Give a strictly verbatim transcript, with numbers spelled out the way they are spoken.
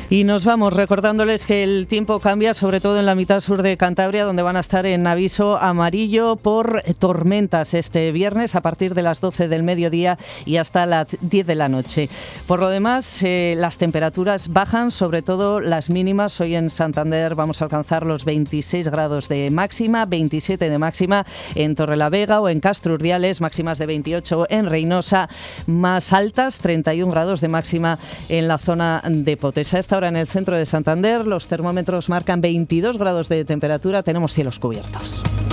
Y nos vamos recordándoles que el tiempo cambia, sobre todo en la mitad sur de Cantabria, donde van a estar en aviso amarillo por tormentas este viernes a partir de las doce del mediodía y hasta las diez de la noche. Por lo demás, eh, las temperaturas bajan, sobre todo las mínimas. Hoy en Santander vamos a alcanzar los veintiséis grados de máxima, veintisiete de máxima en Torrelavega o en Castro Urdiales, máximas de veintiocho en Reynosa, más altas, treinta y un grados de máxima en la zona de Potes. A esta hora en el centro de Santander los termómetros marcan veintidós grados de temperatura, tenemos cielos cubiertos.